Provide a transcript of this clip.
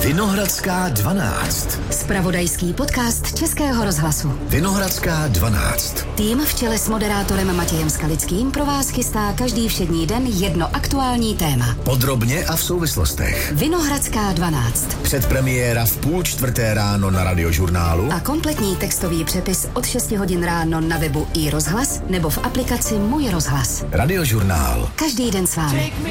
Vinohradská 12. Zpravodajský podcast Českého rozhlasu. Vinohradská 12. Tým v čele s moderátorem Matějem Skalickým pro vás chystá každý všední den jedno aktuální téma. Podrobně a v souvislostech. Vinohradská 12. Předpremiéra v 3:30 ráno na Radiožurnálu. A kompletní textový přepis od 6 hodin ráno na webu iRozhlas nebo v aplikaci Můj rozhlas. Radiožurnál. Každý den s vámi.